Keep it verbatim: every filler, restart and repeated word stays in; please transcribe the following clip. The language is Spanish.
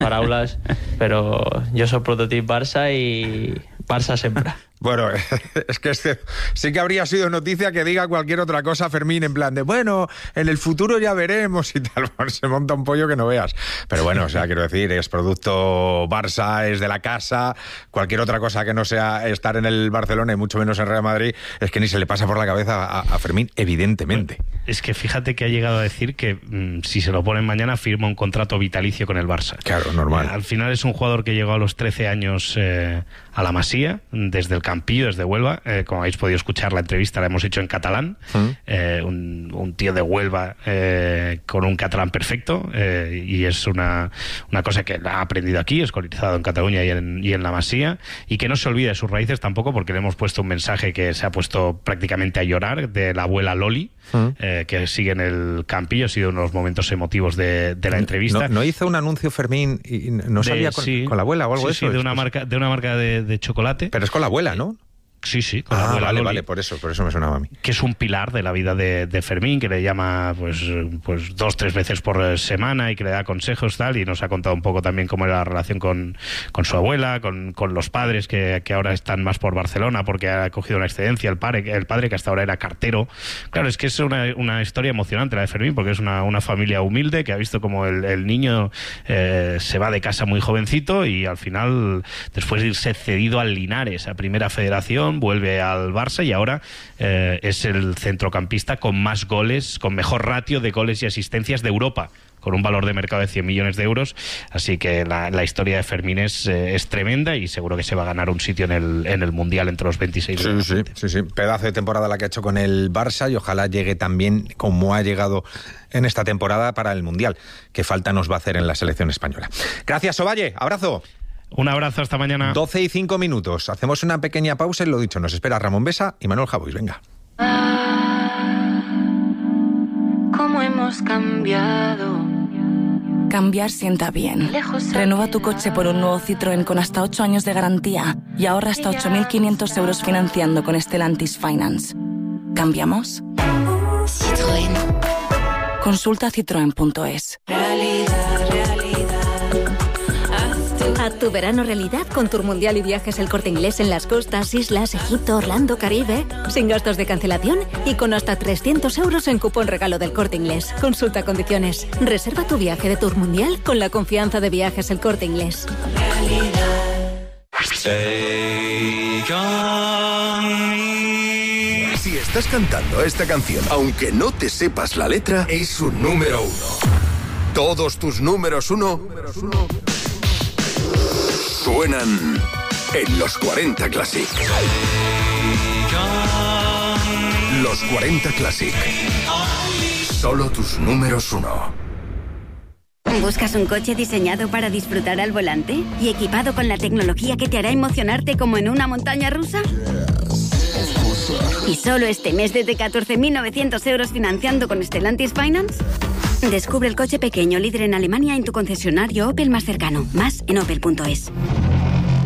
paraules, però jo soc prototip Barça i Barça sempre. Bueno, es que este, sí que habría sido noticia que diga cualquier otra cosa Fermín, en plan de, bueno, en el futuro ya veremos y tal. Bueno, se monta un pollo que no veas. Pero bueno, o sea, quiero decir, es producto Barça, es de la casa, cualquier otra cosa que no sea estar en el Barcelona y mucho menos en Real Madrid, es que ni se le pasa por la cabeza a, a Fermín, evidentemente. Bueno, es que fíjate que ha llegado a decir que mmm, si se lo ponen mañana firma un contrato vitalicio con el Barça. Claro, normal. Eh, al final es un jugador que llegó a los trece años eh, a la Masía, desde el Campillo, desde Huelva. Eh, como habéis podido escuchar, la entrevista la hemos hecho en catalán. ¿Mm? Eh, un, un tío de Huelva eh, con un catalán perfecto, eh, y es una, una cosa que ha aprendido aquí, escolarizado en Cataluña y en, y en la Masía, y que no se olvide de sus raíces tampoco, porque le hemos puesto un mensaje que se ha puesto prácticamente a llorar, de la abuela Loli, ¿Mm? eh, que sigue en el Campillo. Ha sido uno de los momentos emotivos de, de la entrevista. ¿No, no hizo un anuncio Fermín y no salía de, con, sí, con la abuela o algo sí, de eso? Sí, de una marca, de una marca de, de chocolate. Pero es con la abuela, ¿no? Sí, sí, con ah, la abuela vale, Loli, vale, por eso, por eso me sonaba a mí. Que es un pilar de la vida de, de Fermín, que le llama pues, pues dos, tres veces por semana y que le da consejos tal, y nos ha contado un poco también cómo era la relación con, con su abuela, con, con los padres que, que ahora están más por Barcelona porque ha cogido una excedencia, el padre, el padre que hasta ahora era cartero. Claro, es que es una, una historia emocionante la de Fermín, porque es una, una familia humilde que ha visto como el, el niño eh, se va de casa muy jovencito y al final, después de irse cedido al Linares, a Primera Federación, vuelve al Barça y ahora eh, es el centrocampista con más goles, con mejor ratio de goles y asistencias de Europa, con un valor de mercado de cien millones de euros. Así que la, la historia de Fermín es, eh, es tremenda y seguro que se va a ganar un sitio en el, en el Mundial entre los veintiséis. Sí, sí, sí, sí. Pedazo de temporada la que ha hecho con el Barça y ojalá llegue también como ha llegado en esta temporada para el Mundial, que falta nos va a hacer en la selección española. Gracias, Ovalle. Abrazo. Un abrazo, hasta mañana. doce y cinco minutos. Hacemos una pequeña pausa y lo dicho, nos espera Ramón Besa y Manuel Javois. Venga. ¿Cómo hemos cambiado? Cambiar sienta bien. Renueva tu coche por un nuevo Citroën con hasta ocho años de garantía y ahorra hasta ocho mil quinientos euros financiando con Stellantis Finance. ¿Cambiamos? Citroën. Consulta citroen punto es. Realidad, realidad. Haz tu verano realidad con Tour Mundial y Viajes El Corte Inglés en las costas, islas, Egipto, Orlando, Caribe, sin gastos de cancelación y con hasta trescientos euros en cupón regalo del Corte Inglés. Consulta condiciones. Reserva tu viaje de Tour Mundial con la confianza de Viajes El Corte Inglés. Si estás cantando esta canción, aunque no te sepas la letra, es un número uno. Todos tus números uno, números uno suenan en los cuarenta Classic. Los cuarenta Classic. Solo tus números uno. ¿Buscas un coche diseñado para disfrutar al volante y equipado con la tecnología que te hará emocionarte como en una montaña rusa? ¿Y solo este mes desde catorce mil novecientos euros financiando con Stellantis Finance? Descubre el coche pequeño líder en Alemania en tu concesionario Opel más cercano. Más en opel punto es.